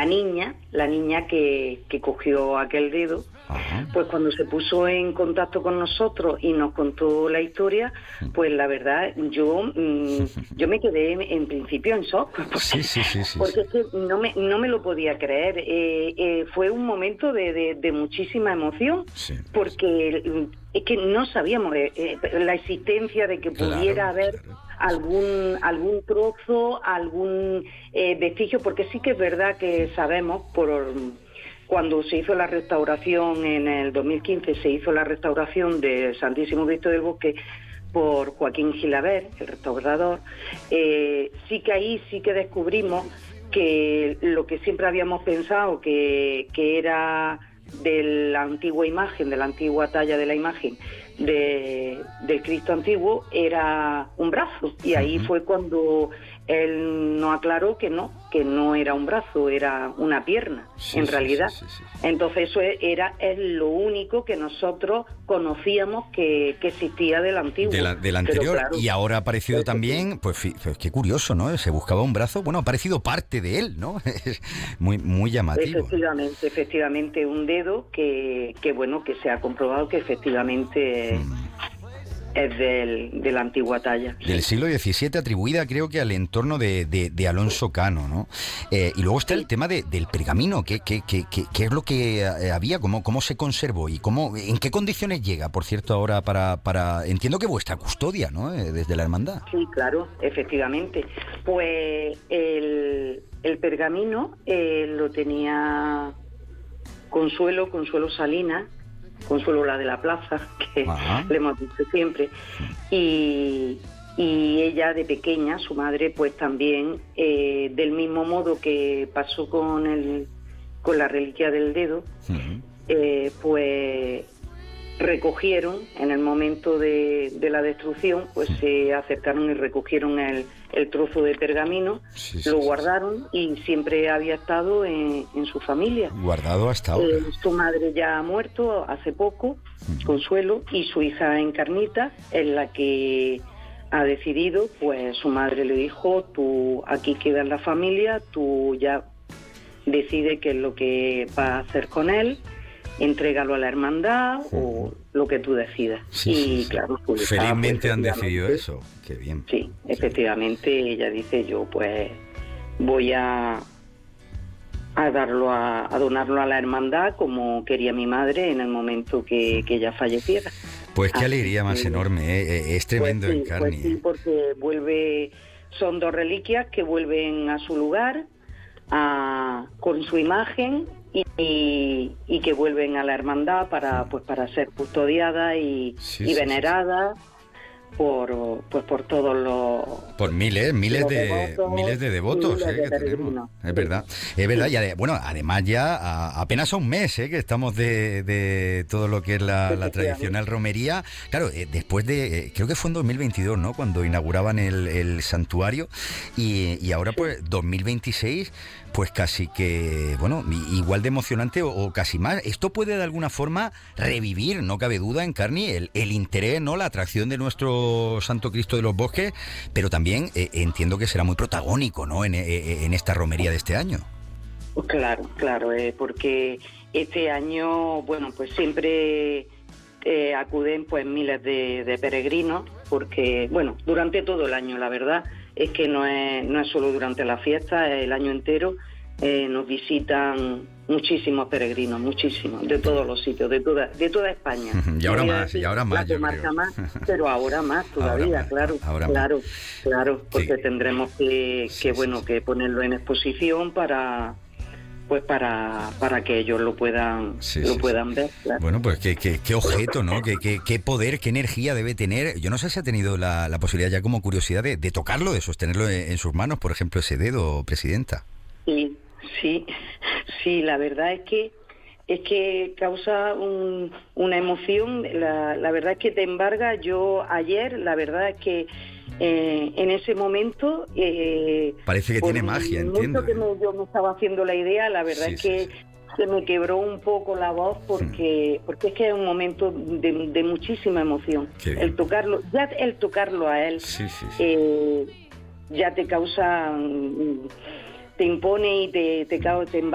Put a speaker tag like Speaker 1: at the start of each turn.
Speaker 1: la niña que cogió aquel dedo,
Speaker 2: Ajá.
Speaker 1: pues cuando se puso en contacto con nosotros y nos contó la historia, pues la verdad yo me quedé en principio en shock,
Speaker 2: Sí.
Speaker 1: porque es que no me lo podía creer. Fue un momento de muchísima emoción,
Speaker 2: Sí.
Speaker 1: porque es que no sabíamos la existencia de que pudiera haber algún trozo, algún vestigio, porque sí que es verdad que sabemos cuando se hizo la restauración en el 2015, se hizo la restauración de Santísimo Cristo del Bosque por Joaquín Gilabert, el restaurador. Sí que ahí sí que descubrimos que lo que siempre habíamos pensado que era de la antigua imagen, de la antigua talla de la imagen del Cristo antiguo, era un brazo, y ahí fue cuando él nos aclaró que no era un brazo, era una pierna, en realidad.
Speaker 2: Sí.
Speaker 1: Entonces eso es lo único que nosotros conocíamos que existía del antiguo.
Speaker 2: Del anterior.
Speaker 1: Pero, claro,
Speaker 2: y ahora ha aparecido también, pues qué curioso, ¿no? Se buscaba un brazo, bueno, ha aparecido parte de él, ¿no? Es muy llamativo.
Speaker 1: Efectivamente, un dedo que bueno, que se ha comprobado que efectivamente es de la antigua talla.
Speaker 2: Del siglo XVII, atribuida creo que al entorno de Alonso Cano, ¿no? Y luego está el tema del pergamino, ¿qué es lo que había? ¿Cómo se conservó? ¿Y en qué condiciones llega, por cierto, ahora para entiendo que vuestra custodia, ¿no? Desde la hermandad.
Speaker 1: Sí, claro, efectivamente. Pues el pergamino lo tenía Consuelo Salinas, Consuelo la de la plaza, que le hemos dicho siempre, y ella de pequeña, su madre, pues también, del mismo modo que pasó con la reliquia del dedo, pues recogieron en el momento de la destrucción, pues se acercaron y recogieron el trozo de pergamino, lo guardaron y siempre había estado en su familia.
Speaker 2: Guardado hasta ahora.
Speaker 1: Su madre ya ha muerto hace poco, Consuelo, y su hija Encarnita es la que ha decidido, pues su madre le dijo, tú aquí queda en la familia, tú ya decides qué es lo que vas a hacer con él, entrégalo a la hermandad o lo que tú decidas. Claro, pues,
Speaker 2: felizmente han decidido eso. Qué bien.
Speaker 1: Sí, efectivamente, ella dice, yo pues voy a donarlo a la hermandad como quería mi madre en el momento que ella falleciera.
Speaker 2: Pues qué alegría más enorme, es tremendo,
Speaker 1: pues
Speaker 2: Encarni.
Speaker 1: Pues sí, porque son dos reliquias que vuelven a su lugar, con su imagen, y que vuelven a la hermandad para ser custodiada y venerada por todos los...
Speaker 2: Por miles de devotos que tenemos. Es verdad. Y además ya apenas a un mes que estamos de todo lo que es la tradicional romería. Claro, después creo que fue en 2022, ¿no? Cuando inauguraban el santuario, y ahora pues 2026, pues casi que, igual de emocionante o casi más. Esto puede de alguna forma revivir, no cabe duda, Encarni, el interés, ¿no? La atracción de nuestro Santo Cristo de los Bosques, pero también entiendo que será muy protagónico, ¿no? En esta romería de este año.
Speaker 1: Claro, porque este año, pues siempre acuden pues miles de peregrinos, porque, durante todo el año, la verdad, es que no es solo durante la fiesta, es el año entero. Nos visitan muchísimos peregrinos, muchísimos, de todos los sitios, de toda España.
Speaker 2: Y ahora más,
Speaker 1: la comarca más, pero ahora más todavía, claro, porque tendremos que ponerlo en exposición para que ellos lo puedan ver. Claro.
Speaker 2: Bueno, pues qué objeto, ¿no? Qué poder, qué energía debe tener. Yo no sé si ha tenido la posibilidad ya como curiosidad de tocarlo, de sostenerlo en sus manos, por ejemplo, ese dedo, presidenta.
Speaker 1: Sí, la verdad es que causa una emoción. La verdad es que te embarga. Yo ayer, la verdad es que en ese momento...
Speaker 2: parece que tiene magia, entiendo.
Speaker 1: Yo me estaba haciendo la idea, la verdad es que se me quebró un poco la voz porque es que es un momento de muchísima emoción. El tocarlo a él, ya te causa... te impone y te